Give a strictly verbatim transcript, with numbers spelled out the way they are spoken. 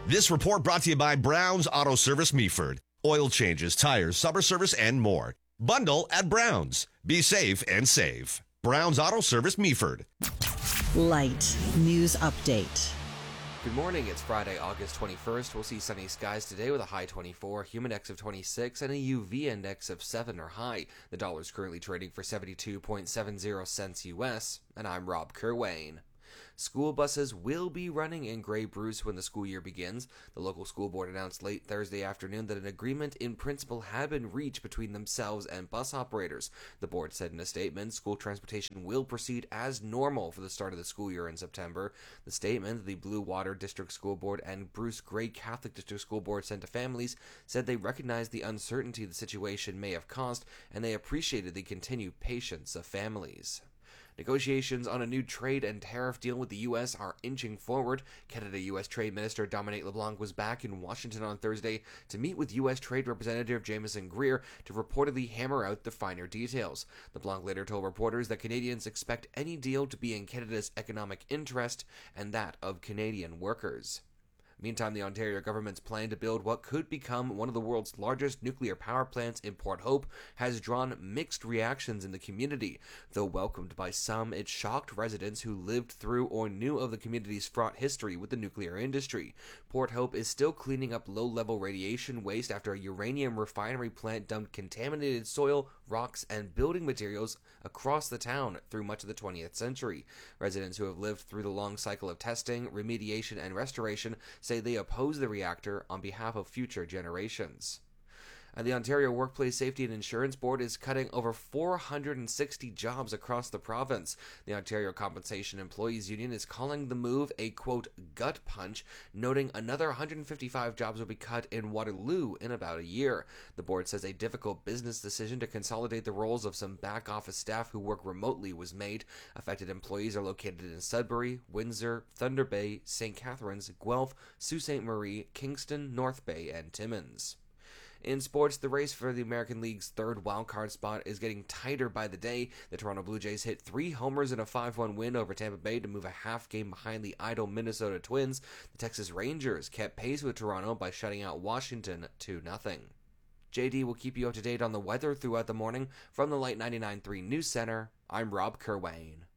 This report brought to you by Brown's Auto Service Meaford. Oil changes, tires, summer service, and more. Bundle at Brown's. Be safe and save. Brown's Auto Service Meaford. Light News Update. Good morning. It's Friday, August twenty-first. We'll see sunny skies today with a high twenty-four, humid index of twenty-six, and a U V index of seven or high. The dollar is currently trading for seventy-two point seven zero cents U S, and I'm Rob Kerwayne. School buses will be running in Grey Bruce when the school year begins. The local school board announced late Thursday afternoon that an agreement in principle had been reached between themselves and bus operators. The board said in a statement, school transportation will proceed as normal for the start of the school year in September. The statement the Blue Water District School Board and Bruce Grey Catholic District School Board sent to families said they recognized the uncertainty the situation may have caused, and they appreciated the continued patience of families. Negotiations on a new trade and tariff deal with the U S are inching forward. Canada U S Trade Minister Dominic LeBlanc was back in Washington on Thursday to meet with U S Trade Representative Jameson Greer to reportedly hammer out the finer details. LeBlanc later told reporters that Canadians expect any deal to be in Canada's economic interest and that of Canadian workers. Meantime, the Ontario government's plan to build what could become one of the world's largest nuclear power plants in Port Hope has drawn mixed reactions in the community. Though welcomed by some, it shocked residents who lived through or knew of the community's fraught history with the nuclear industry. Port Hope is still cleaning up low-level radiation waste after a uranium refinery plant dumped contaminated soil, rocks, and building materials across the town through much of the twentieth century. Residents who have lived through the long cycle of testing, remediation, and restoration say they oppose the reactor on behalf of future generations. And the Ontario Workplace Safety and Insurance Board is cutting over four hundred sixty jobs across the province. The Ontario Compensation Employees Union is calling the move a, quote, gut punch, noting another one hundred fifty-five jobs will be cut in Waterloo in about a year. The board says a difficult business decision to consolidate the roles of some back office staff who work remotely was made. Affected employees are located in Sudbury, Windsor, Thunder Bay, Saint Catharines, Guelph, Sault Ste. Marie, Kingston, North Bay, and Timmins. In sports, the race for the American League's third wildcard spot is getting tighter by the day. The Toronto Blue Jays hit three homers in a five one win over Tampa Bay to move a half game behind the idle Minnesota Twins. The Texas Rangers kept pace with Toronto by shutting out Washington two nothing. J D will keep you up to date on the weather throughout the morning. From the Light ninety-nine point three News Center, I'm Rob Kerwayne.